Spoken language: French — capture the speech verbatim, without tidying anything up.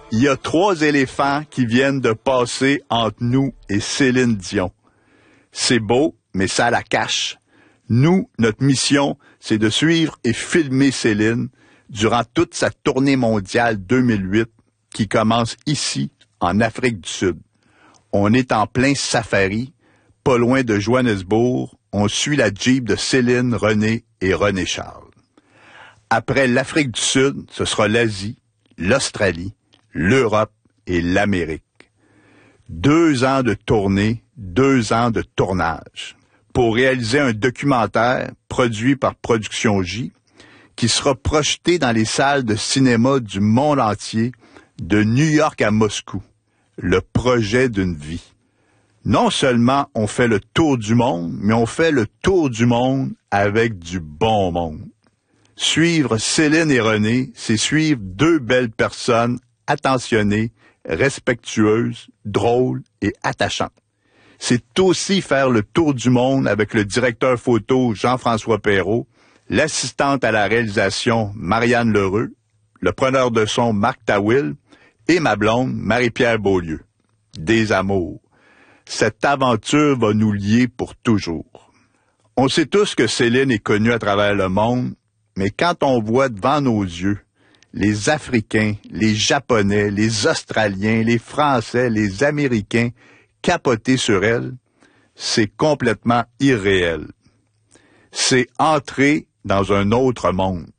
Il y a trois éléphants qui viennent de passer entre nous et Céline Dion. C'est beau, mais ça la cache. Nous, notre mission, c'est de suivre et filmer Céline durant toute sa tournée mondiale deux mille huit qui commence ici, en Afrique du Sud. On est en plein safari, pas loin de Johannesburg. On suit la Jeep de Céline, René et René Charles. Après l'Afrique du Sud, ce sera l'Asie, l'Australie, l'Europe et l'Amérique. Deux ans de tournée, deux ans de tournage pour réaliser un documentaire produit par Production J qui sera projeté dans les salles de cinéma du monde entier, de New York à Moscou. Le projet d'une vie. Non seulement on fait le tour du monde, mais on fait le tour du monde avec du bon monde. Suivre Céline et René, c'est suivre deux belles personnes attentionnées, respectueuses, drôles et attachantes. C'est aussi faire le tour du monde avec le directeur photo Jean-François Perrault, l'assistante à la réalisation Marianne Lheureux, le preneur de son Marc Tawil et ma blonde Marie-Pierre Beaulieu. Des amours. Cette aventure va nous lier pour toujours. On sait tous que Céline est connue à travers le monde, mais quand on voit devant nos yeux les Africains, les Japonais, les Australiens, les Français, les Américains capoter sur elle, c'est complètement irréel. C'est entrer dans un autre monde.